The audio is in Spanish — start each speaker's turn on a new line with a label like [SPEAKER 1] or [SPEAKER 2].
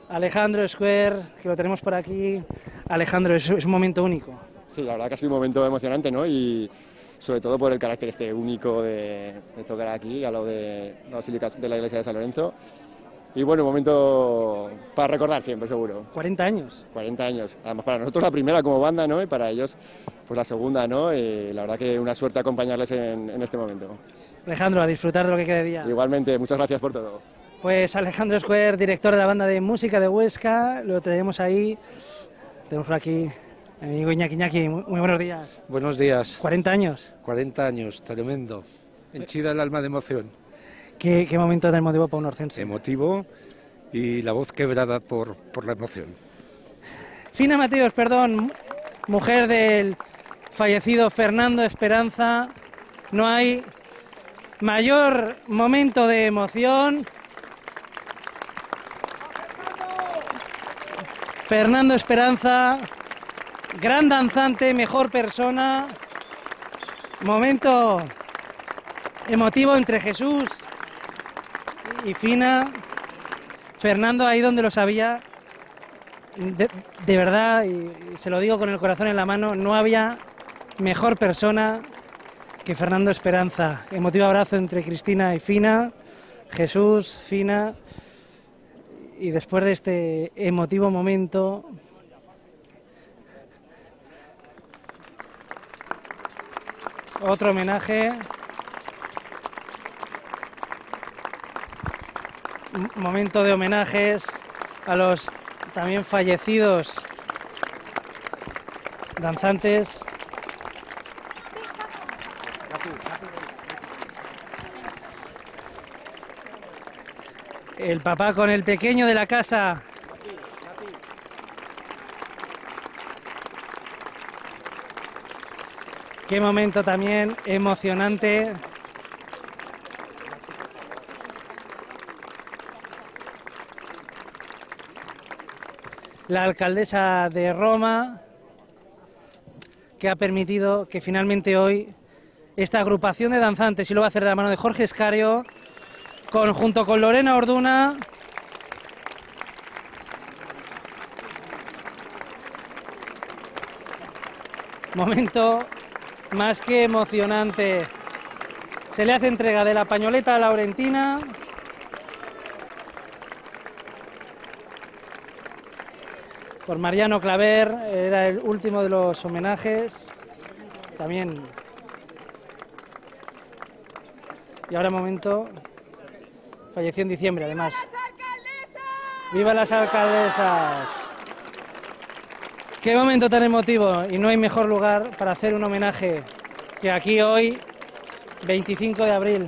[SPEAKER 1] Alejandro Square, que lo tenemos por aquí. Alejandro, es un momento único.
[SPEAKER 2] Sí, la verdad que ha sido un momento emocionante, ¿no? Y sobre todo por el carácter único de tocar aquí, a lo de la Basílica de la Iglesia de San Lorenzo. Y bueno, un momento para recordar siempre, seguro.
[SPEAKER 1] 40 años.
[SPEAKER 2] 40 años. Además, para nosotros la primera como banda, ¿no? Y para ellos, pues la segunda, ¿no? Y la verdad que una suerte acompañarles en este momento.
[SPEAKER 1] Alejandro, a disfrutar de lo que quede día.
[SPEAKER 2] Igualmente, muchas gracias por todo.
[SPEAKER 1] Pues Alejandro Square, director de la banda de música de Huesca, lo tenemos ahí. Tenemos por aquí mi amigo Iñaki. Iñaki, muy buenos días.
[SPEAKER 3] Buenos días.
[SPEAKER 1] 40 años.
[SPEAKER 3] 40 años, tremendo. Henchida el alma de emoción.
[SPEAKER 1] ¿Qué momento tan emotivo para un orcense?
[SPEAKER 3] Emotivo y la voz quebrada por la emoción.
[SPEAKER 1] Fina Mateos, perdón, mujer del fallecido Fernando Esperanza. No hay mayor momento de emoción. Fernando Esperanza, gran danzante, mejor persona. Momento emotivo entre Jesús y Fina. Fernando, ahí donde lo sabía, de verdad, y se lo digo con el corazón en la mano, no había mejor persona que Fernando Esperanza. Emotivo abrazo entre Cristina y Fina, Jesús, Fina. Y después de este emotivo momento, otro homenaje. Momento de homenajes a los también fallecidos danzantes. El papá con el pequeño de la casa. Qué momento también emocionante. La alcaldesa de Roma, que ha permitido que finalmente hoy esta agrupación de danzantes, y lo va a hacer de la mano de Jorge Escario, junto con Lorena Orduna, momento más que emocionante. Se le hace entrega de la pañoleta laurentina. Por Mariano Claver, era el último de los homenajes. También. Y ahora momento. Falleció en diciembre, además. ¡Viva las alcaldesas! Qué momento tan emotivo, y no hay mejor lugar para hacer un homenaje que aquí hoy, 25 de abril.